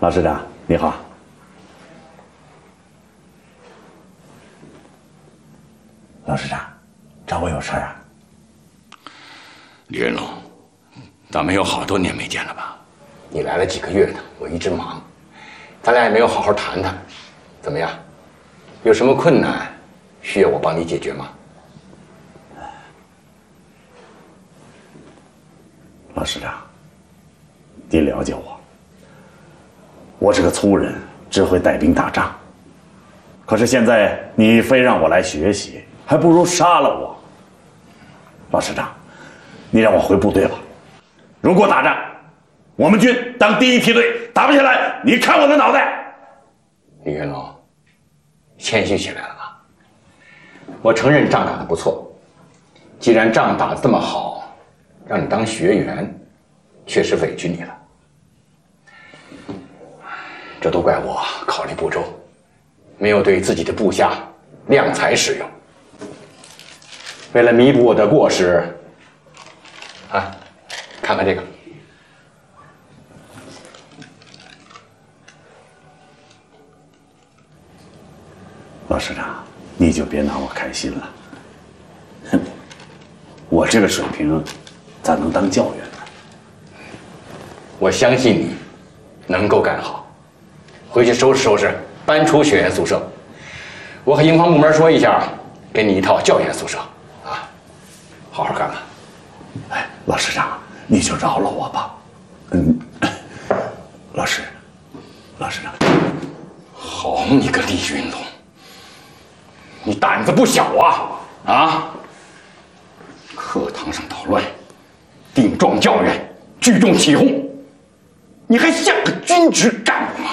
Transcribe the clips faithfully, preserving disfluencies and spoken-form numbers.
老师长，你好。老师长，找我有事啊？ 李云龙，咱们有好多年没见了吧？你来了几个月了，我一直忙，咱俩也没有好好谈谈。怎么样？有什么困难需要我帮你解决吗？ 老师长，你了解我，我是个粗人，只会带兵打仗。可是现在你非让我来学习，还不如杀了我。老师长，你让我回部队吧。如果打仗，我们军当第一梯队，打不下来，你看我的脑袋。 李云龙，谦虚起来了吧？我承认仗打得不错，既然仗打得这么好，让你当学员，确实委屈你了。这都怪我考虑不周，没有对自己的部下量才使用。为了弥补我的过失，啊，看看这个。 老师长，你就别拿我开心了。哼，我这个水平，咋能当教员呢？ 我相信你能够干好，回去收拾收拾，搬出学员宿舍。我和营房部门说一下，给你一套教员宿舍，啊，好好干吧。 哎，老师长，你就饶了我吧。嗯，老师，老师长， 好你个李云龙，你胆子不小啊！啊！课堂上捣乱，顶撞教员，聚众起哄，你还像个军职干部吗？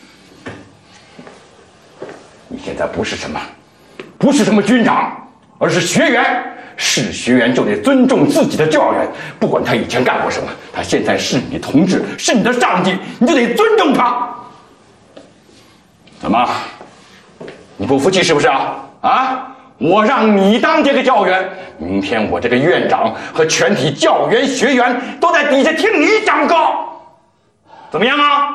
你现在不是什么，不是什么军长，而是学员。是学员就得尊重自己的教员，不管他以前干过什么，他现在是你的同志，是你的上级，你就得尊重他。怎么？你不服气是不是啊？啊！我让你当这个教员，明天我这个院长和全体教员学员都在底下听你讲课，怎么样啊？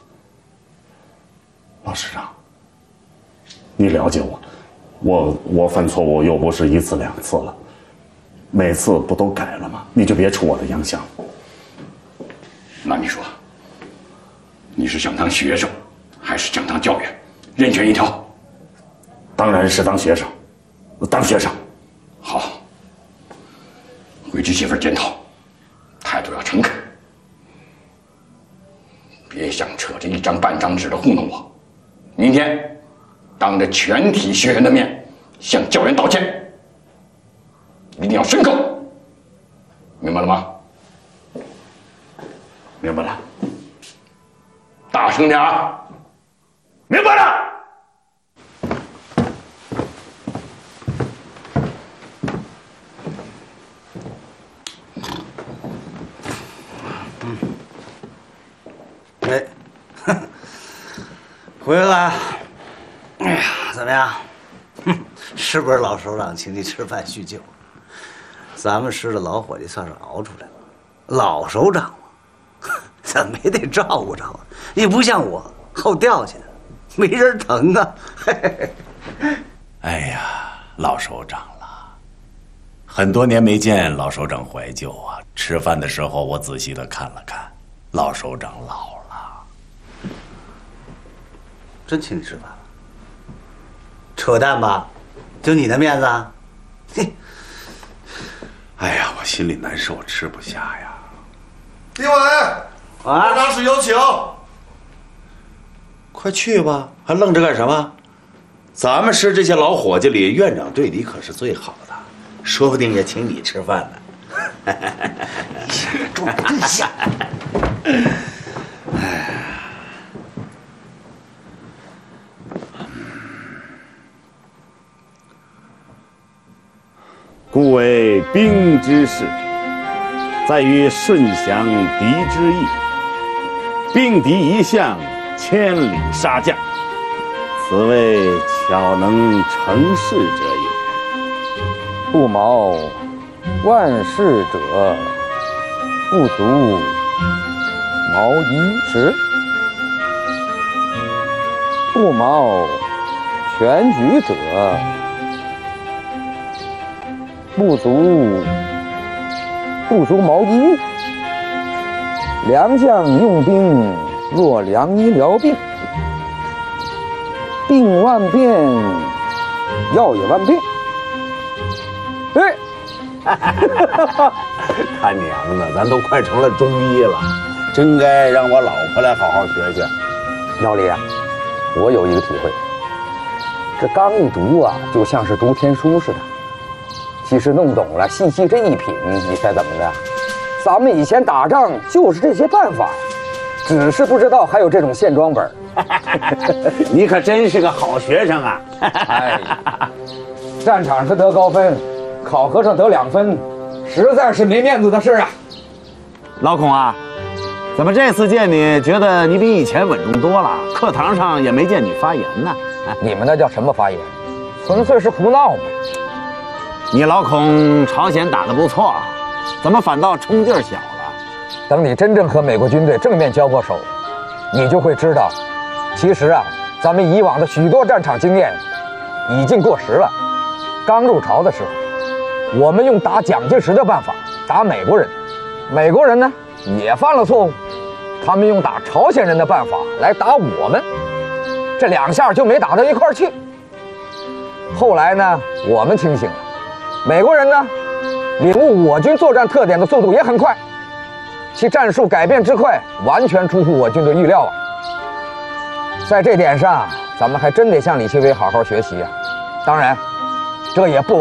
老师长，你了解我，我我犯错误又不是一次两次了，每次不都改了吗？你就别出我的洋相。 那你说，你是想当学生，还是想当教员？任选一条。 当然是当学生，当学生。 好，回去写份检讨，态度要诚恳，别想扯着一张半张纸的糊弄我。明天，当着全体学员的面向教员道歉，一定要深刻，明白了吗？ 明白了。 大声点啊！明白了。 哎，回来了。哎呀，怎么样？哼，是不是老首长请你吃饭叙旧？咱们师的老伙计算是熬出来了。老首长嘛，怎么也得照顾照顾。你不像我好掉下，没人疼啊。 哎呀，老首长了，很多年没见，老首长怀旧啊。吃饭的时候，我仔细的看了看，老首长老了。 真请你吃饭了？扯淡吧？就你的面子啊？嘿！ 哎呀，我心里难受，吃不下呀。 李伟，院长室有请。 快去吧，还愣着干什么？咱们师这些老伙计里，院长对你可是最好的，说不定也请你吃饭呢。 你想的装真像。 哎。 故为兵之事，在于顺降敌之意。兵敌一向，千里杀将，此谓巧能成事者也。 不谋万事者，不足谋一时。 不毛全局者，不足不足毛衣。良将用兵若良医疗病，病万变，药也万变。哎， 他娘的，咱都快成了中医了，真该让我老婆来好好学学。 老李啊，我有一个体会，这刚一读啊，就像是读天书似的。其实弄懂了，细细这一品，你猜怎么的？咱们以前打仗就是这些办法，只是不知道还有这种线装本。 你可真是个好学生啊！ 哎，战场上得高分，考核上得两分，实在是没面子的事啊。 老孔啊，怎么这次见你，觉得你比以前稳重多了？课堂上也没见你发言呢。 你们那叫什么发言？纯粹是胡闹嘛！ 你老孔朝鲜打得不错，怎么反倒冲劲儿小了？ 等你真正和美国军队正面交过手，你就会知道，其实啊，咱们以往的许多战场经验已经过时了。刚入朝的时候，我们用打蒋介石的办法打美国人，美国人呢也犯了错误，他们用打朝鲜人的办法来打我们，这两下就没打到一块儿去。后来呢，我们清醒了，美国人呢领悟我军作战特点的速度也很快，其战术改变之快，完全出乎我军的预料啊！在这点上，咱们还真得向李奇微好好学习啊！当然，这也不